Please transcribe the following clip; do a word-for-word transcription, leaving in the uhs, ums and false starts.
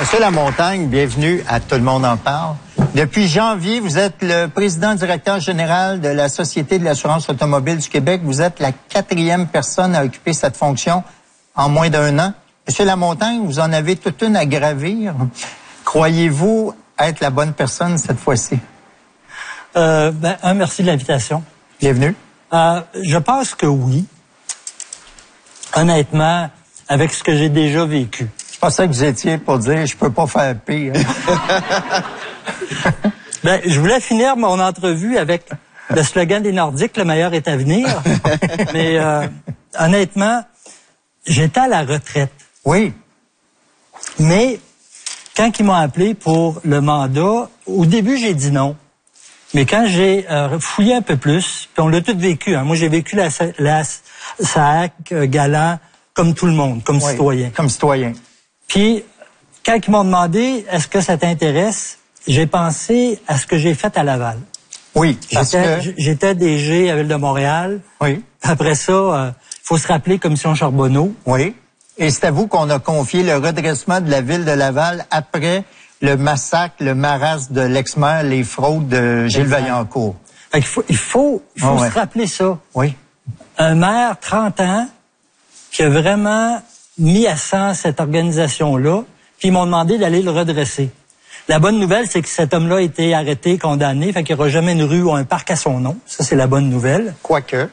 Monsieur Lamontagne, bienvenue à Tout le monde en parle. Depuis janvier, vous êtes le président directeur général de la Société de l'assurance automobile du Québec. Vous êtes la quatrième personne à occuper cette fonction en moins d'un an. Monsieur Lamontagne, vous en avez toute une à gravir. Croyez-vous être la bonne personne cette fois-ci? Euh, ben, un, merci de l'invitation. Bienvenue. Euh, je pense que oui. Honnêtement, avec ce que j'ai déjà vécu. Je pensais que vous étiez pour dire « je peux pas faire pire ». Ben, je voulais finir mon entrevue avec le slogan des Nordiques, le meilleur est à venir. Mais euh, honnêtement, j'étais à la retraite. Oui. Mais quand ils m'ont appelé pour le mandat, au début, j'ai dit non. Mais quand j'ai euh, fouillé un peu plus, puis on l'a tout vécu. Hein. Moi, j'ai vécu la, la S A C euh, galant comme tout le monde, comme Oui, citoyen. Comme citoyen. Puis, quand ils m'ont demandé « est-ce que ça t'intéresse », j'ai pensé à ce que j'ai fait à Laval. Oui, parce que... J'étais D G à Ville de Montréal. Oui. Après ça, il euh, faut se rappeler Commission Charbonneau. Oui. Et c'est à vous qu'on a confié le redressement de la Ville de Laval après le massacre, le marasme de l'ex-maire, les fraudes de Gilles exact. Vaillancourt. Fait qu'il faut, il faut, il faut oh, se ouais. rappeler ça. Oui. Un maire, trente ans, qui a vraiment mis à sang cette organisation-là, puis ils m'ont demandé d'aller le redresser. La bonne nouvelle, c'est que cet homme-là a été arrêté, condamné, fait qu'il n'y aura jamais une rue ou un parc à son nom. Ça, c'est la bonne nouvelle. Quoique.